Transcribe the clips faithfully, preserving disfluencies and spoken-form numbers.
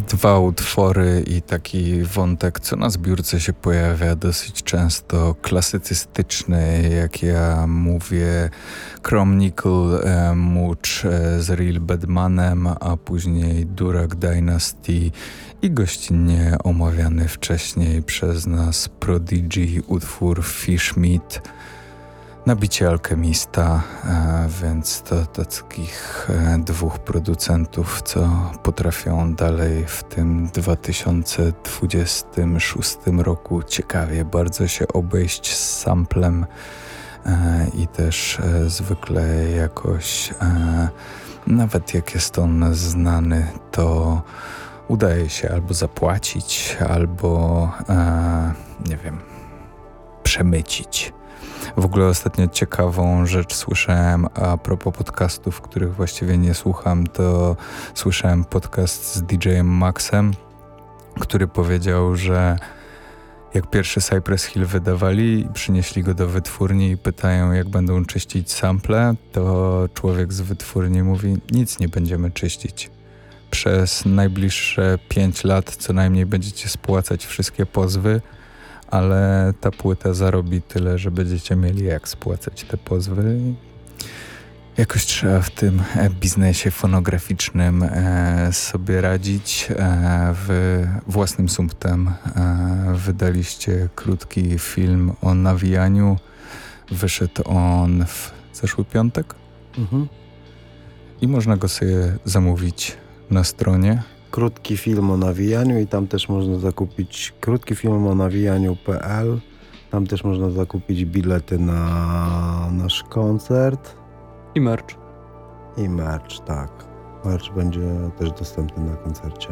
Dwa utwory i taki wątek, co na zbiórce się pojawia dosyć często, klasycystyczny, jak ja mówię, Chrome Nickel, e, Mucz e, z Real Badmanem, a później Durak Dynasty i gościnnie omawiany wcześniej przez nas Prodigy utwór Fish Meat. Nabicie Alchemista, e, więc to, to takich e, dwóch producentów, co potrafią dalej w tym dwa tysiące dwudziestym szóstym roku ciekawie bardzo się obejść z samplem e, i też e, zwykle jakoś, e, nawet jak jest on znany, to udaje się albo zapłacić, albo e, nie wiem, przemycić. W ogóle ostatnio ciekawą rzecz słyszałem a propos podcastów, których właściwie nie słucham, to słyszałem podcast z D J-em Maxem, który powiedział, że jak pierwszy Cypress Hill wydawali i przynieśli go do wytwórni i pytają, jak będą czyścić sample, to człowiek z wytwórni mówi, nic nie będziemy czyścić. Przez najbliższe pięć lat co najmniej będziecie spłacać wszystkie pozwy, ale ta płyta zarobi tyle, że będziecie mieli jak spłacać te pozwy. Jakoś trzeba w tym biznesie fonograficznym e, sobie radzić. E, w własnym sumptem e, wydaliście krótki film o nawijaniu. Wyszedł on w zeszły piątek. Mhm. I można go sobie zamówić na stronie. Krótki film o nawijaniu i tam też można zakupić krótki film o nawijaniu kropka p l. Tam też można zakupić bilety na nasz koncert. I merch. I merch, tak. Merch będzie też dostępny na koncercie.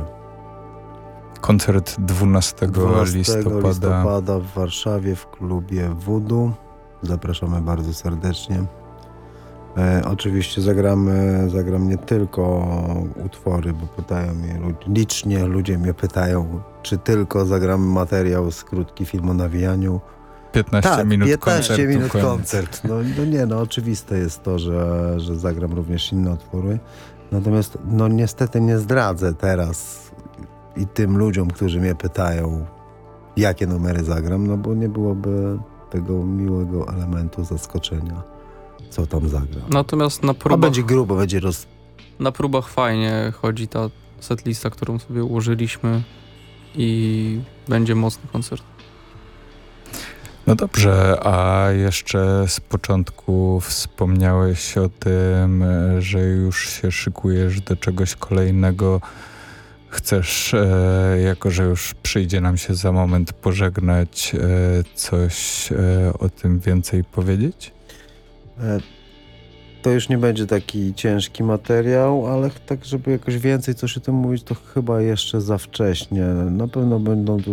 Koncert dwunastego listopada. listopada w Warszawie w klubie Voodoo. Zapraszamy bardzo serdecznie. E, oczywiście zagramy, zagram nie tylko utwory, bo pytają mnie licznie, ludzie mnie pytają, czy tylko zagramy materiał z krótki film o nawijaniu. piętnaście tak, minut piętnaście minut koniec. koncert. No, no nie, no oczywiste jest to, że, że zagram również inne utwory. Natomiast no niestety nie zdradzę teraz i tym ludziom, którzy mnie pytają, jakie numery zagram, no bo nie byłoby tego miłego elementu zaskoczenia, co tam zagra. Natomiast na próbach... A będzie grubo, będzie roz... Na próbach fajnie chodzi ta setlista, którą sobie ułożyliśmy i będzie mocny koncert. No dobrze, a jeszcze z początku wspomniałeś o tym, że już się szykujesz do czegoś kolejnego. Chcesz, e, jako że już przyjdzie nam się za moment pożegnać, e, coś e, o tym więcej powiedzieć? E, to już nie będzie taki ciężki materiał, ale tak, żeby jakoś więcej coś o tym mówić, to chyba jeszcze za wcześnie. Na pewno będą tu